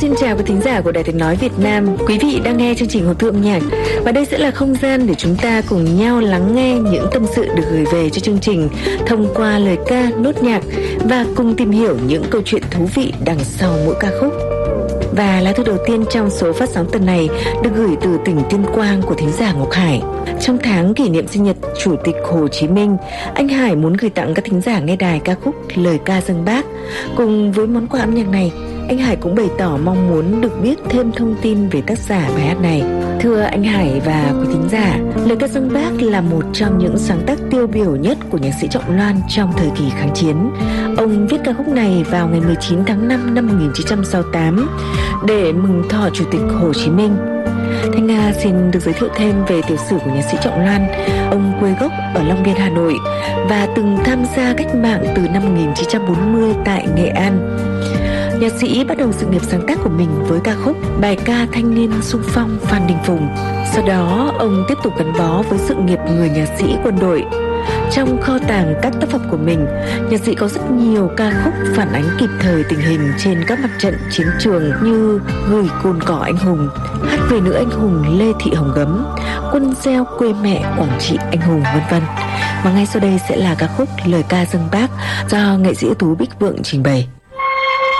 xin chào quý thính giả của Đài Tiếng Nói Việt Nam. Quý vị đang nghe chương trình Hộp thư âm nhạc và đây sẽ là không gian để chúng ta cùng nhau lắng nghe những tâm sự được gửi về cho chương trình thông qua lời ca, nốt nhạc và cùng tìm hiểu những câu chuyện thú vị đằng sau mỗi ca khúc. Và lá thư đầu tiên trong số phát sóng tuần này được gửi từ tỉnh Tuyên Quang của thính giả Ngọc Hải. Trong tháng kỷ niệm sinh nhật Chủ tịch Hồ Chí Minh, anh Hải muốn gửi tặng các thính giả nghe đài ca khúc Lời ca dâng Bác. Cùng với món quà âm nhạc này, anh Hải cũng bày tỏ mong muốn được biết thêm thông tin về tác giả bài hát này. Thưa anh Hải và quý thính giả, Lời ca dâng Bác là một trong những sáng tác tiêu biểu nhất của nhạc sĩ Trọng Loan trong thời kỳ kháng chiến. Ông viết ca khúc này vào ngày 19 tháng 5 năm 1968 để mừng thọ Chủ tịch Hồ Chí Minh. Thanh Nga xin được giới thiệu thêm về tiểu sử của nhạc sĩ Trọng Loan. Ông quê gốc ở Long Biên, Hà Nội và từng tham gia cách mạng từ năm 1940 tại Nghệ An. Nhạc sĩ bắt đầu sự nghiệp sáng tác của mình với ca khúc bài ca Thanh niên xung phong Phan Đình Phùng. Sau đó, ông tiếp tục gắn bó với sự nghiệp người nhạc sĩ quân đội. Trong kho tàng các tác phẩm của mình, nhạc sĩ có rất nhiều ca khúc phản ánh kịp thời tình hình trên các mặt trận chiến trường như Gửi cồn cỏ anh hùng, Hát về nữ anh hùng Lê Thị Hồng Gấm, Quân gieo quê mẹ Quảng Trị anh hùng, vân vân. Và ngay sau đây sẽ là ca khúc Lời ca dâng Bác do nghệ sĩ ưu tú Bích Vượng trình bày.